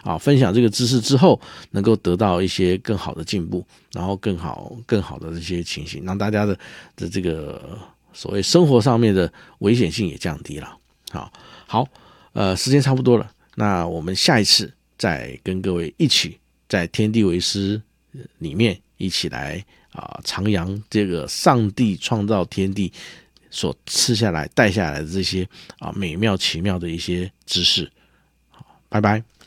分享这个知识之后，能够得到一些更好的进步，然后更好的这些情形，让大家的这个所谓生活上面的危险性也降低了。好，时间差不多了，那我们下一次再跟各位一起在天地为师里面一起来徜徉这个上帝创造天地所赐下来带下来的这些美妙奇妙的一些知识。拜拜。